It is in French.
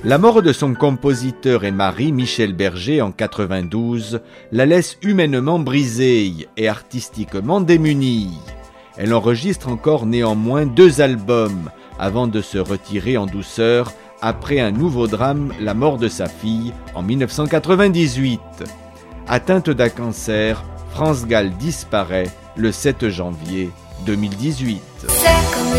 La mort de son compositeur et mari, Michel Berger, en 92, la laisse humainement brisée et artistiquement démunie. Elle enregistre encore néanmoins 2 albums avant de se retirer en douceur après un nouveau drame, la mort de sa fille, en 1998. Atteinte d'un cancer, France Gall disparaît le 7 janvier 2018.